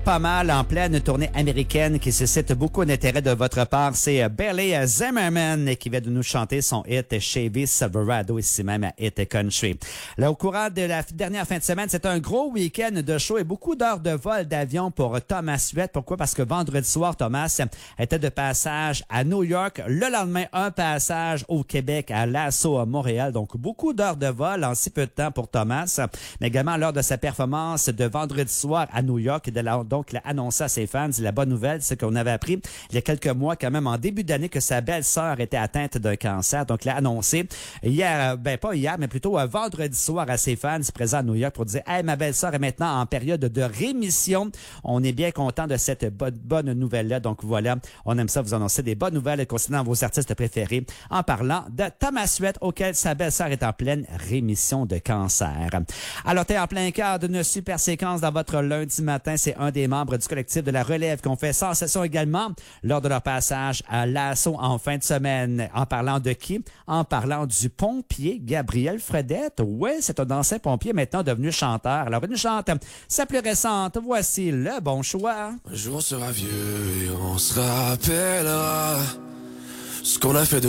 pas mal en pleine tournée américaine qui suscite beaucoup d'intérêt de votre part. C'est Billy Zimmerman qui vient de nous chanter son hit Chevy Silverado ici même à Hit Country. Là, au courant de la dernière fin de semaine, c'est un gros week-end de show et beaucoup d'heures de vol d'avion pour Thomas Suette. Pourquoi? Parce que vendredi soir, Thomas était de passage à New York. Le lendemain, un passage au Québec à Lasso à Montréal. Donc, beaucoup d'heures de vol en si peu de temps pour Thomas. Mais également, lors de sa performance de vendredi soir à New York, donc, il a annoncé à ses fans, la bonne nouvelle, c'est qu'on avait appris il y a quelques mois, quand même, en début d'année, que sa belle-sœur était atteinte d'un cancer. Donc, il a annoncé hier, pas hier, mais plutôt vendredi soir à ses fans présents à New York pour dire, hey, ma belle-sœur est maintenant en période de rémission. On est bien content de cette bonne nouvelle-là. Donc, voilà, on aime ça vous annoncer des bonnes nouvelles concernant vos artistes préférés en parlant de Thomas Suette, auquel sa belle-sœur est en pleine rémission de cancer. Alors, t'es en plein cœur d'une super séquence dans votre lundi matin. C'est un des membres du collectif de la relève qui ont fait sensation également lors de leur passage à Lasso en fin de semaine. En parlant de qui? En parlant du pompier Gabriel Fredette. Oui, c'est un ancien pompier maintenant devenu chanteur. Alors, une chante, sa plus récente. Voici le bon choix. Un jour on sera vieux et on se rappellera ce qu'on a fait de